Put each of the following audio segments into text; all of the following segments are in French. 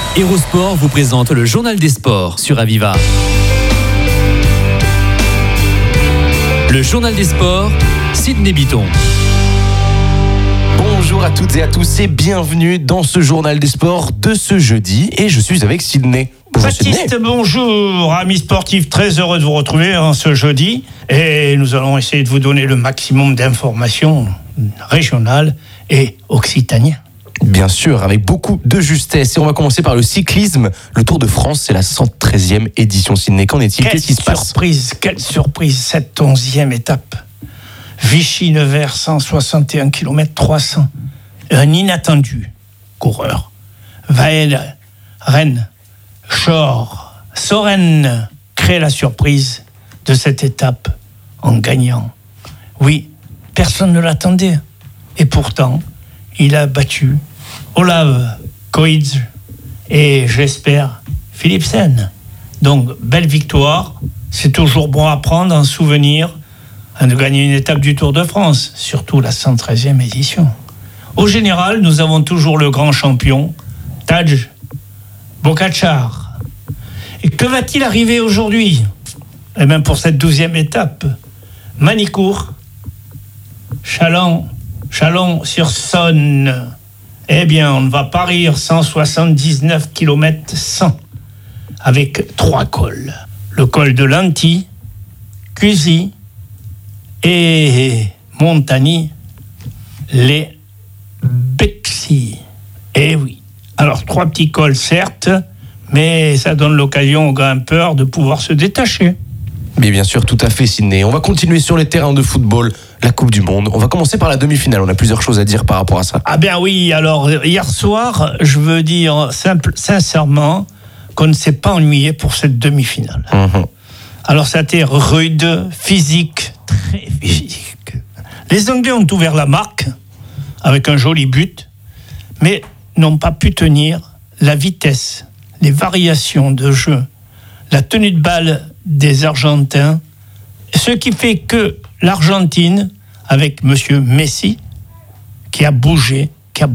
Hérosport vous présente le journal des sports sur Aviva. Le journal des sports, Sydney Bitton. Bonjour à toutes et à tous et bienvenue dans ce journal des sports de ce jeudi. Et je suis avec Sydney. Bonjour Baptiste, Sydney. bonjour, amis sportifs, très heureux de vous retrouver ce jeudi. Et nous allons essayer de vous donner le maximum d'informations régionales et occitaniennes. Bien sûr, avec beaucoup de justesse. Et on va commencer par le cyclisme. Le Tour de France, c'est la 113e édition. Sydney, qu'en est-il ? Qu'est-ce qui se passe ? Quelle surprise, cette 11e étape. Vichy-Nevers, 161 km 300. Un inattendu coureur. Vael, Rennes, Chor, Soren crée la surprise de cette étape en gagnant. Oui, personne ne l'attendait. Et pourtant, il a battu Olav Koiz et, j'espère, Philipsen. Donc, belle victoire. C'est toujours bon à prendre en souvenir de gagner une étape du Tour de France, surtout la 113e édition. Au général, nous avons toujours le grand champion, Tadej Pogačar. Et que va-t-il arriver aujourd'hui ? Et même pour cette 12e étape, Manicourt, Chalon-sur-Saône. Eh bien, on ne va pas rire, 179 km 100, avec 3 cols. Le col de Lanty, Cusy et Montagny, les Bexy. Eh oui. Alors, 3 petits cols, certes, mais ça donne l'occasion aux grimpeurs de pouvoir se détacher. Mais bien sûr, tout à fait, Sydney. On va continuer sur les terrains de football, la Coupe du Monde. On va commencer par la demi-finale. On a plusieurs choses à dire par rapport à ça. Ah bien oui, alors hier soir, je veux dire sincèrement qu'on ne s'est pas ennuyé pour cette demi-finale. Alors ça a été rude, physique, très physique. Les Anglais ont ouvert la marque avec un joli but, mais n'ont pas pu tenir la vitesse, les variations de jeu, la tenue de balle des Argentins, ce qui fait que l'Argentine, avec monsieur Messi, qui a bougé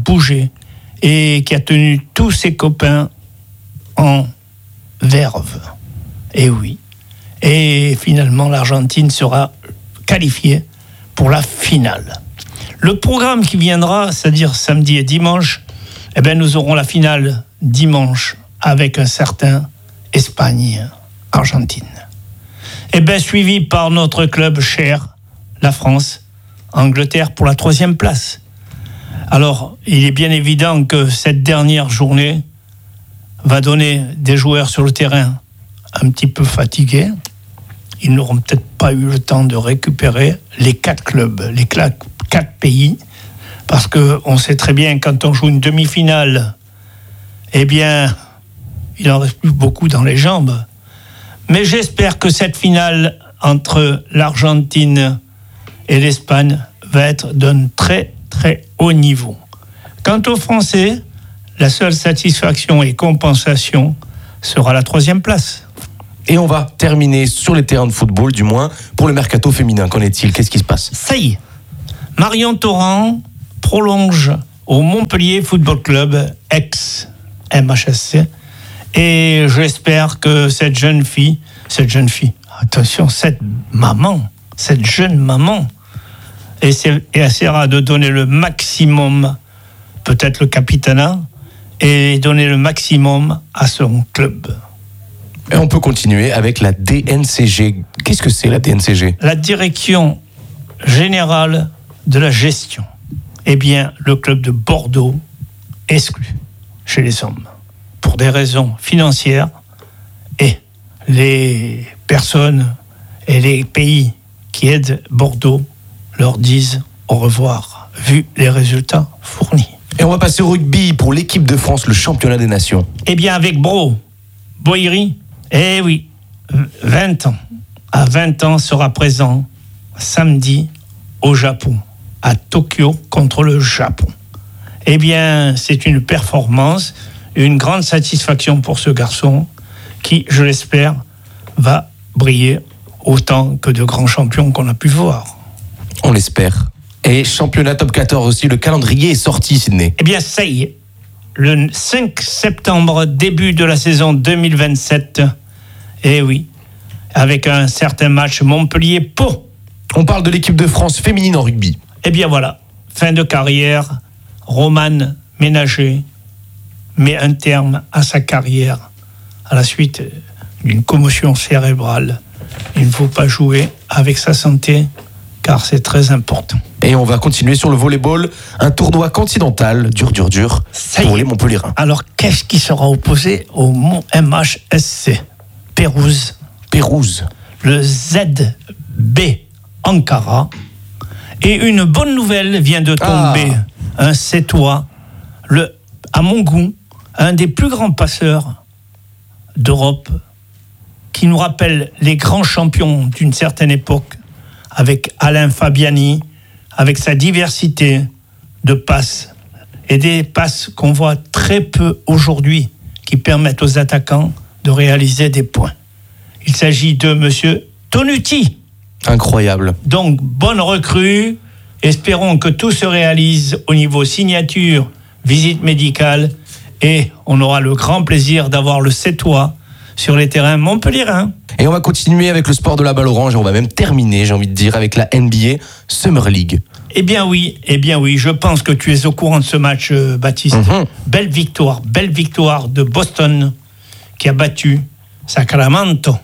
et qui a tenu tous ses copains en verve. Et oui. Et finalement, l'Argentine sera qualifiée pour la finale. Le programme qui viendra, c'est-à-dire samedi et dimanche, eh bien, nous aurons la finale dimanche avec un certain Espagne-Argentine. Eh bien, suivi par notre club cher, la France, Angleterre pour la 3e place. Alors, il est bien évident que cette dernière journée va donner des joueurs sur le terrain un petit peu fatigués. Ils n'auront peut-être pas eu le temps de récupérer les 4 clubs, les 4 pays, parce qu'on sait très bien quand on joue une demi-finale, eh bien, il n'en reste plus beaucoup dans les jambes. Mais j'espère que cette finale entre l'Argentine et l'Espagne va être d'un très très haut niveau. Quant aux Français, la seule satisfaction et compensation sera la 3e place. Et on va terminer sur les terrains de football, du moins pour le mercato féminin. Qu'en est-il ? Qu'est-ce qui se passe ? Ça y est, Marion Torrent prolonge au Montpellier Football Club, ex-MHSC. Et j'espère que cette jeune fille, attention, cette jeune maman, essaiera de donner le maximum, peut-être le capitanat, et donner le maximum à son club. Et on peut continuer avec la DNCG. Qu'est-ce que c'est la DNCG ? La Direction Générale de la Gestion. Eh bien, le club de Bordeaux exclu chez les hommes, pour des raisons financières, et les personnes et les pays qui aident Bordeaux leur disent au revoir, vu les résultats fournis. Et on va passer au rugby pour l'équipe de France, le championnat des nations. Eh bien, avec Boiri, eh oui, 20 ans. À 20 ans, sera présent samedi au Japon, à Tokyo, contre le Japon. Eh bien, c'est une performance, une grande satisfaction pour ce garçon qui, je l'espère, va briller autant que de grands champions qu'on a pu voir. On l'espère. Et championnat top 14 aussi, le calendrier est sorti, Sydney. Eh bien, ça y est. le 5 septembre, début de la saison 2027. Eh oui, avec un certain match Montpellier-Pau. On parle de l'équipe de France féminine en rugby. Eh bien voilà, fin de carrière, Romane Ménager met un terme à sa carrière à la suite d'une commotion cérébrale. Il ne faut pas jouer avec sa santé, car c'est très important. Et on va continuer sur le volleyball, un tournoi continental, dur pour les Montpellierins. Alors, qu'est-ce qui sera opposé au MHSC Pérouse. Le ZB Ankara. Et une bonne nouvelle vient de tomber. Un Sétois, à mon goût, un des plus grands passeurs d'Europe, qui nous rappelle les grands champions d'une certaine époque, avec Alain Fabiani, avec sa diversité de passes, et des passes qu'on voit très peu aujourd'hui, qui permettent aux attaquants de réaliser des points. Il s'agit de monsieur Tonuti. Incroyable. Donc, bonne recrue. Espérons que tout se réalise au niveau signature, visite médicale, et on aura le grand plaisir d'avoir le Sétois sur les terrains montpelliérains. Et on va continuer avec le sport de la balle orange, et on va même terminer, j'ai envie de dire, avec la NBA Summer League. Eh bien oui, je pense que tu es au courant de ce match, Baptiste. Belle victoire de Boston, qui a battu Sacramento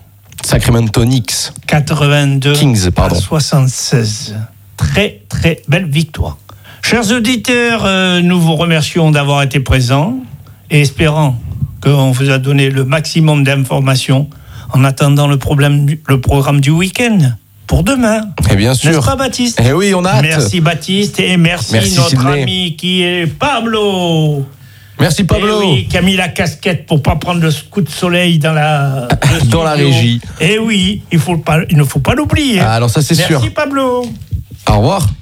Knicks. 82 Kings, pardon. à 76. Très, très belle victoire. Chers auditeurs, nous vous remercions d'avoir été présents et espérant qu'on vous a donné le maximum d'informations en attendant le programme du week-end pour demain. Et bien sûr. N'est-ce pas, Baptiste ? Eh oui, on a hâte. Merci, Baptiste, et merci notre Sidney. ami qui est Pablo. Merci, Pablo. Eh oui, qui a mis la casquette pour pas prendre le coup de soleil dans la dans la régie. Eh oui, il ne faut pas l'oublier. Alors ça, c'est sûr. Merci, Pablo. Au revoir.